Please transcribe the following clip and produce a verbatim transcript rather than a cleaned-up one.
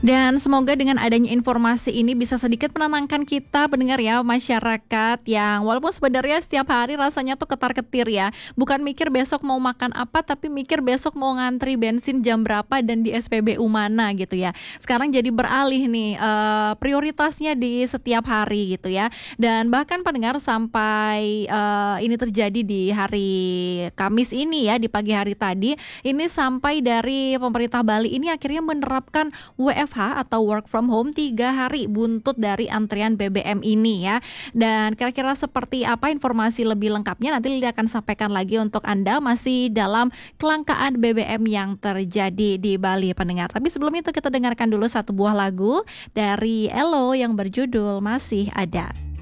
Dan semoga dengan adanya informasi ini bisa sedikit menenangkan kita pendengar ya, masyarakat yang walaupun sebenarnya setiap hari rasanya tuh ketar-ketir ya. Bukan mikir besok mau makan apa, tapi mikir besok mau ngantri bensin jam berapa dan di S P B U mana gitu ya. Sekarang jadi beralih nih eh, prioritasnya di setiap hari gitu ya. Dan bahkan pendengar sampai eh, ini terjadi di hari Kamis ini ya, di pagi hari tadi, ini sampai dari pemerintah Bali ini akhirnya menerapkan W F H atau work from home tiga hari buntut dari antrian B B M ini ya. Dan kira-kira seperti apa informasi lebih lengkapnya nanti Lili akan sampaikan lagi untuk Anda masih dalam kelangkaan B B M yang terjadi di Bali pendengar. Tapi sebelum itu kita dengarkan dulu satu buah lagu dari Elo yang berjudul Masih Ada.